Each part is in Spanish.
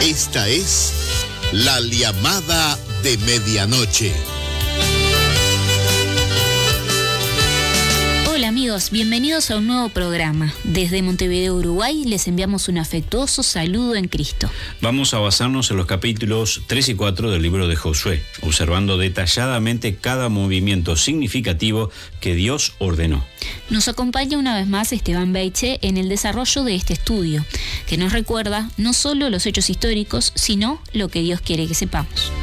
Esta es la llamada de medianoche. Hola amigos, bienvenidos a un nuevo programa. Desde Montevideo, Uruguay, les enviamos un afectuoso saludo en Cristo. Vamos a basarnos en los capítulos 3 y 4 del libro de Josué, observando detalladamente cada movimiento significativo que Dios ordenó. Nos acompaña una vez más Esteban Beiche en el desarrollo de este estudio, que nos recuerda no solo los hechos históricos, sino lo que Dios quiere que sepamos.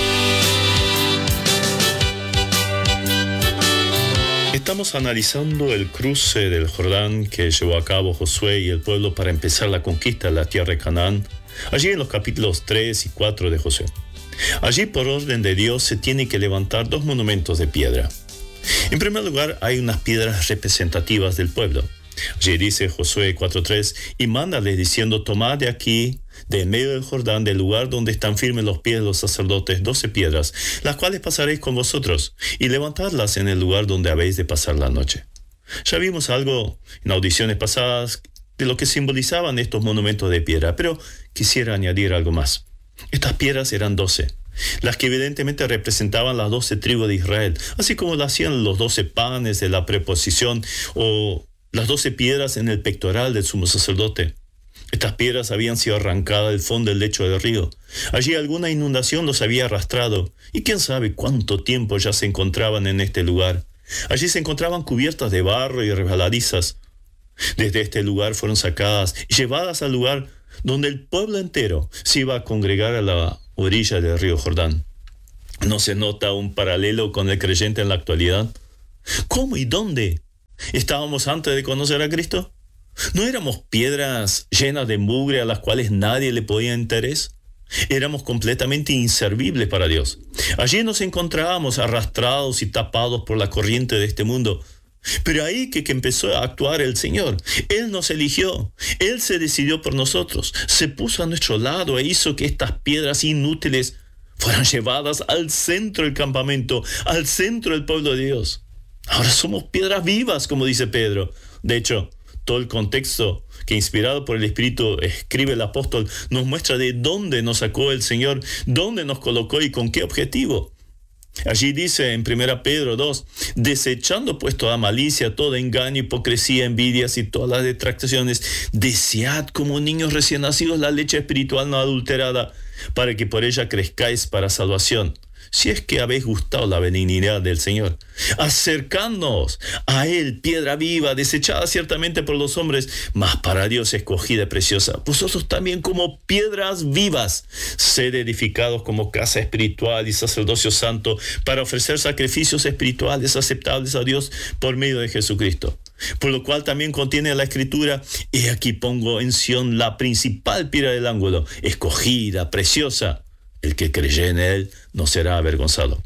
Estamos analizando el cruce del Jordán que llevó a cabo Josué y el pueblo para empezar la conquista de la tierra de Canaán, allí en los capítulos 3 y 4 de Josué. Allí, por orden de Dios, se tienen que levantar dos monumentos de piedra. En primer lugar, hay unas piedras representativas del pueblo. Allí dice Josué 4:3, y mándales diciendo, tomad de aquí, de en medio del Jordán, del lugar donde están firmes los pies de los sacerdotes, 12 piedras, las cuales pasaréis con vosotros, y levantadlas en el lugar donde habéis de pasar la noche. Ya vimos algo en audiciones pasadas de lo que simbolizaban estos monumentos de piedra, pero quisiera añadir algo más. Estas piedras eran 12. Las que evidentemente representaban las 12 tribus de Israel, así como lo hacían los 12 panes de la preposición o las 12 piedras en el pectoral del sumo sacerdote. Estas piedras habían sido arrancadas del fondo del lecho del río. Allí alguna inundación los había arrastrado, y quién sabe cuánto tiempo ya se encontraban en este lugar. Allí se encontraban cubiertas de barro y resbaladizas. Desde este lugar fueron sacadas y llevadas al lugar donde el pueblo entero se iba a congregar a la orilla del río Jordán. ¿No se nota un paralelo con el creyente en la actualidad? ¿Cómo y dónde estábamos antes de conocer a Cristo? ¿No éramos piedras llenas de mugre a las cuales nadie le podía interés? Éramos completamente inservibles para Dios. Allí nos encontrábamos arrastrados y tapados por la corriente de este mundo. Pero ahí que empezó a actuar el Señor. Él nos eligió, Él se decidió por nosotros, se puso a nuestro lado e hizo que estas piedras inútiles fueran llevadas al centro del campamento, al centro del pueblo de Dios. Ahora somos piedras vivas, como dice Pedro. De hecho, todo el contexto que inspirado por el Espíritu escribe el apóstol nos muestra de dónde nos sacó el Señor, dónde nos colocó y con qué objetivo. Allí dice en 1 Pedro 2, desechando pues toda malicia, todo engaño, hipocresía, envidias y todas las detracciones, desead como niños recién nacidos la leche espiritual no adulterada, para que por ella crezcáis para salvación, si es que habéis gustado la benignidad del Señor. Acercándonos a Él, piedra viva, desechada ciertamente por los hombres, mas para Dios escogida y preciosa. Vosotros también como piedras vivas, sed edificados como casa espiritual y sacerdocio santo, para ofrecer sacrificios espirituales aceptables a Dios por medio de Jesucristo. Por lo cual también contiene la Escritura, he aquí pongo en Sión la principal piedra del ángulo, escogida, preciosa. El que creye en Él no será avergonzado.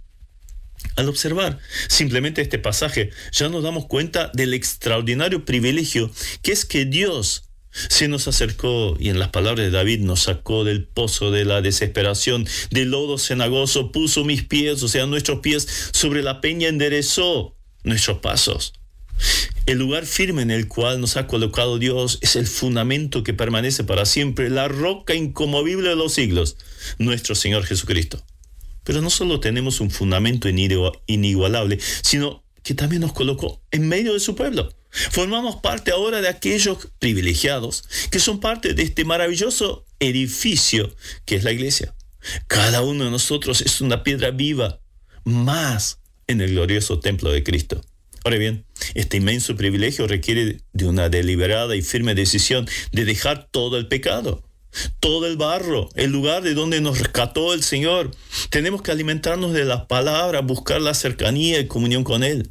Al observar simplemente este pasaje, ya nos damos cuenta del extraordinario privilegio que es que Dios se nos acercó y en las palabras de David nos sacó del pozo de la desesperación, del lodo cenagoso, puso mis pies, o sea, nuestros pies sobre la peña, enderezó nuestros pasos. El lugar firme en el cual nos ha colocado Dios es el fundamento que permanece para siempre, la roca inconmovible de los siglos, nuestro Señor Jesucristo. Pero no solo tenemos un fundamento inigualable, sino que también nos colocó en medio de su pueblo. Formamos parte ahora de aquellos privilegiados que son parte de este maravilloso edificio que es la iglesia. Cada uno de nosotros es una piedra viva, más en el glorioso templo de Cristo. Ahora bien, este inmenso privilegio requiere de una deliberada y firme decisión de dejar todo el pecado, todo el barro, el lugar de donde nos rescató el Señor. Tenemos que alimentarnos de la palabra, buscar la cercanía y comunión con Él.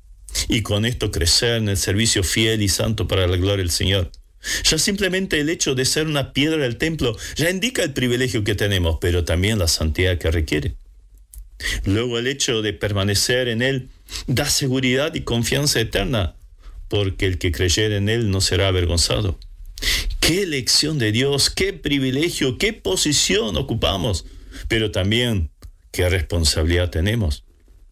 Y con esto crecer en el servicio fiel y santo para la gloria del Señor. Ya simplemente el hecho de ser una piedra del templo ya indica el privilegio que tenemos, pero también la santidad que requiere. Luego el hecho de permanecer en Él da seguridad y confianza eterna, porque el que creyere en Él no será avergonzado. ¡Qué elección de Dios! ¡Qué privilegio! ¡Qué posición ocupamos! Pero también, ¿qué responsabilidad tenemos?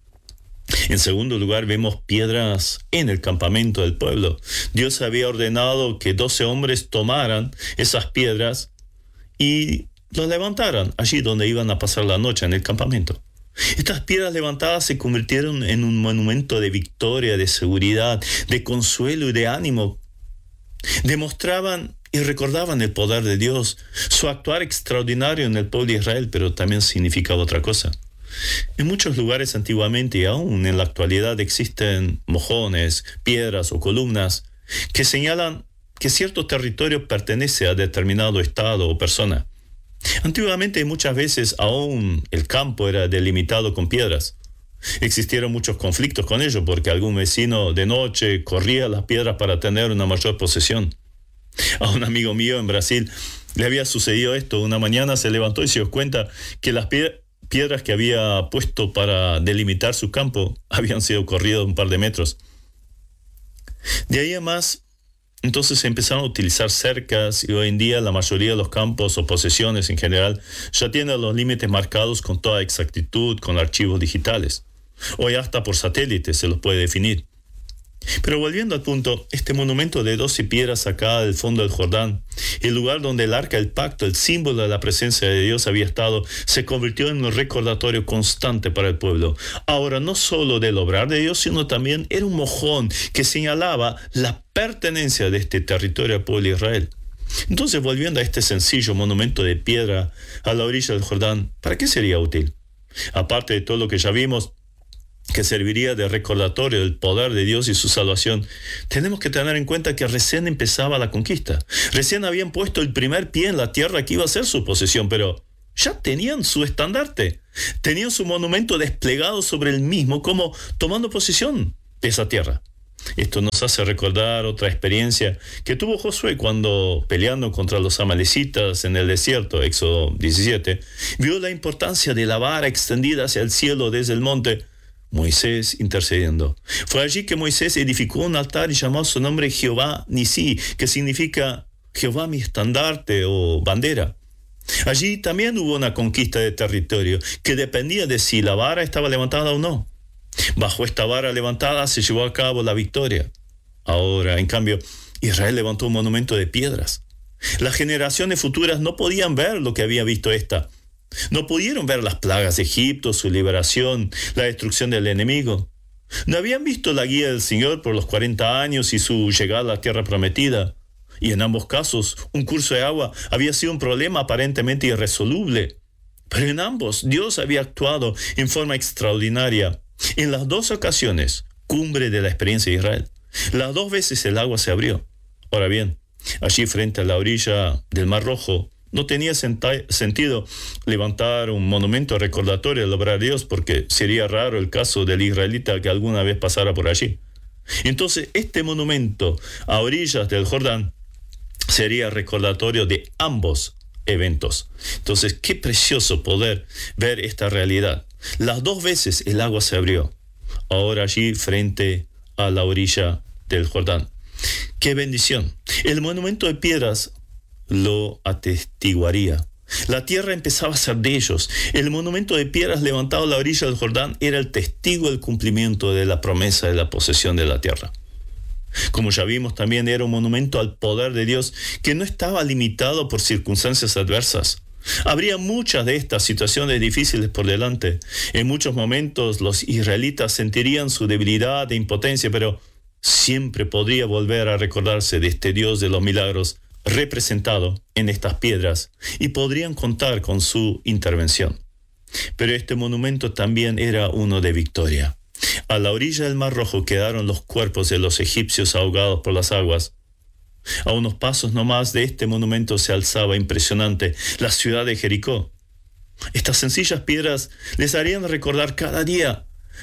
En segundo lugar, vemos piedras en el campamento del pueblo. Dios había ordenado que 12 hombres tomaran esas piedras y los levantaran allí donde iban a pasar la noche, en el campamento. Estas piedras levantadas se convirtieron en un monumento de victoria, de seguridad, de consuelo y de ánimo. Demostraban y recordaban el poder de Dios, su actuar extraordinario en el pueblo de Israel, pero también significaba otra cosa. En muchos lugares antiguamente y aún en la actualidad existen mojones, piedras o columnas que señalan que cierto territorio pertenece a determinado estado o persona. Antiguamente muchas veces aún el campo era delimitado con piedras. Existieron muchos conflictos con ello porque algún vecino de noche corría las piedras para tener una mayor posesión. A un amigo mío en Brasil le había sucedido esto. Una mañana se levantó y se dio cuenta que las piedras que había puesto para delimitar su campo habían sido corridas un par de metros. De ahí a más, entonces se empezaron a utilizar cercas y hoy en día la mayoría de los campos o posesiones en general ya tienen los límites marcados con toda exactitud, con archivos digitales. Hoy hasta por satélite se los puede definir. Pero volviendo al punto, este monumento de 12 piedras sacada del fondo del Jordán, el lugar donde el arca del pacto, el símbolo de la presencia de Dios había estado, se convirtió en un recordatorio constante para el pueblo. Ahora no solo del obrar de Dios, sino también era un mojón que señalaba la pertenencia de este territorio al pueblo de Israel. Entonces, volviendo a este sencillo monumento de piedra a la orilla del Jordán, ¿para qué sería útil? Aparte de todo lo que ya vimos, que serviría de recordatorio del poder de Dios y su salvación, tenemos que tener en cuenta que recién empezaba la conquista. Recién habían puesto el primer pie en la tierra que iba a ser su posesión, pero ya tenían su estandarte, tenían su monumento desplegado sobre el mismo, como tomando posesión de esa tierra. Esto nos hace recordar otra experiencia que tuvo Josué cuando, peleando contra los amalecitas en el desierto, Éxodo 17, vio la importancia de la vara extendida hacia el cielo desde el monte, Moisés intercediendo. Fue allí que Moisés edificó un altar y llamó su nombre Jehová Nisí, que significa Jehová mi estandarte o bandera. Allí también hubo una conquista de territorio que dependía de si la vara estaba levantada o no. Bajo esta vara levantada se llevó a cabo la victoria. Ahora, en cambio, Israel levantó un monumento de piedras. Las generaciones futuras no podían ver lo que había visto esta. No pudieron ver las plagas de Egipto, su liberación, la destrucción del enemigo. No habían visto la guía del Señor por los 40 años y su llegada a la tierra prometida. Y en ambos casos, un curso de agua había sido un problema aparentemente irresoluble. Pero en ambos, Dios había actuado en forma extraordinaria. En las dos ocasiones, cumbre de la experiencia de Israel, las dos veces el agua se abrió. Ahora bien, allí frente a la orilla del Mar Rojo, no tenía sentido levantar un monumento recordatorio del obrar de Dios porque sería raro el caso del israelita que alguna vez pasara por allí. Entonces, este monumento a orillas del Jordán sería recordatorio de ambos eventos. Entonces, qué precioso poder ver esta realidad. Las dos veces el agua se abrió. Ahora allí frente a la orilla del Jordán. ¡Qué bendición! El monumento de piedras lo atestiguaría. La tierra empezaba a ser de ellos. El monumento de piedras levantado a la orilla del Jordán era el testigo del cumplimiento de la promesa de la posesión de la tierra. Como ya vimos, también era un monumento al poder de Dios que no estaba limitado por circunstancias adversas. Habría muchas de estas situaciones difíciles por delante. En muchos momentos los israelitas sentirían su debilidad e impotencia, pero siempre podría volver a recordarse de este Dios de los milagros representado en estas piedras y podrían contar con su intervención. Pero este monumento también era uno de victoria. A la orilla del Mar Rojo quedaron los cuerpos de los egipcios ahogados por las aguas. A unos pasos nomás de este monumento se alzaba impresionante la ciudad de Jericó. Estas sencillas piedras les harían recordar cada día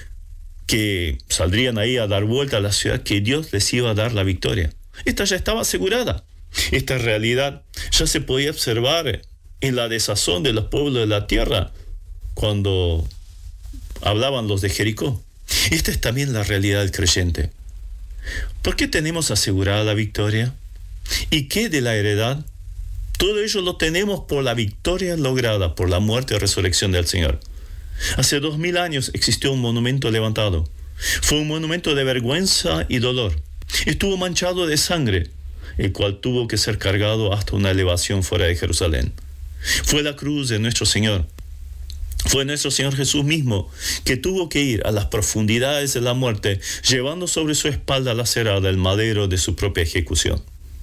que saldrían ahí a dar vuelta a la ciudad, que Dios les iba a dar la victoria. Esta ya estaba asegurada. Esta realidad ya se podía observar en la desazón de los pueblos de la tierra cuando hablaban los de Jericó. Esta es también la realidad del creyente. ¿Por qué tenemos asegurada la victoria? ¿Y qué de la heredad? Todo ello lo tenemos por la victoria lograda por la muerte y resurrección del Señor. Hace 2000 años existió un monumento levantado. Fue un monumento de vergüenza y dolor. Estuvo manchado de sangre, el cual tuvo que ser cargado hasta una elevación fuera de Jerusalén. Fue la cruz de nuestro Señor. Fue nuestro Señor Jesús mismo que tuvo que ir a las profundidades de la muerte, llevando sobre su espalda lacerada el madero de su propia ejecución.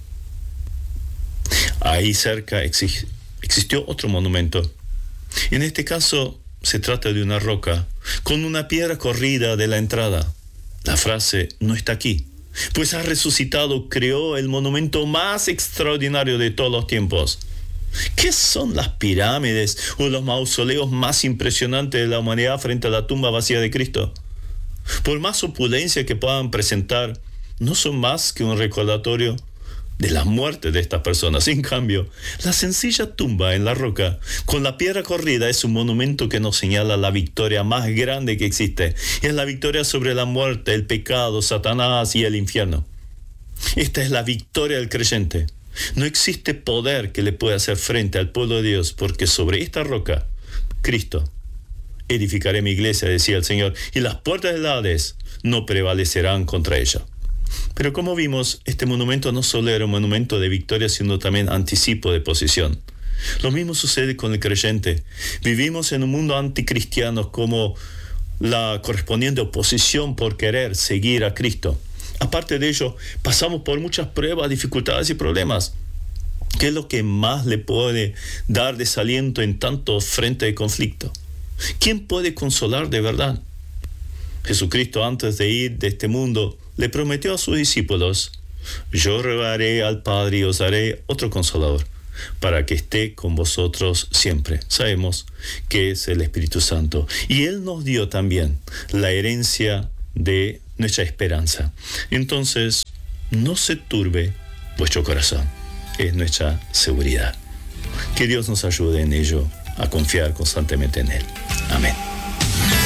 Ahí cerca existió otro monumento. En este caso se trata de una roca con una piedra corrida de la entrada. La frase no está aquí, pues ha resucitado, creó el monumento más extraordinario de todos los tiempos. ¿Qué son las pirámides o los mausoleos más impresionantes de la humanidad frente a la tumba vacía de Cristo? Por más opulencia que puedan presentar, no son más que un recordatorio de la muerte de estas personas. En cambio, la sencilla tumba en la roca con la piedra corrida es un monumento que nos señala la victoria más grande que existe. Es la victoria sobre la muerte, el pecado, Satanás y el infierno. Esta es la victoria del creyente. No existe poder que le pueda hacer frente al pueblo de Dios, porque sobre esta roca, Cristo, edificaré mi iglesia, decía el Señor, y las puertas del Hades no prevalecerán contra ella. Pero como vimos, este monumento no solo era un monumento de victoria, sino también anticipo de posición. Lo mismo sucede con el creyente. Vivimos en un mundo anticristiano como la correspondiente oposición por querer seguir a Cristo. Aparte de ello, pasamos por muchas pruebas, dificultades y problemas. ¿Qué es lo que más le puede dar desaliento en tantos frentes de conflicto? ¿Quién puede consolar de verdad? Jesucristo, antes de ir de este mundo, le prometió a sus discípulos: yo rogaré al Padre y os daré otro consolador, para que esté con vosotros siempre. Sabemos que es el Espíritu Santo. Y Él nos dio también la herencia de nuestra esperanza. Entonces, no se turbe vuestro corazón. Es nuestra seguridad. Que Dios nos ayude en ello, a confiar constantemente en Él. Amén.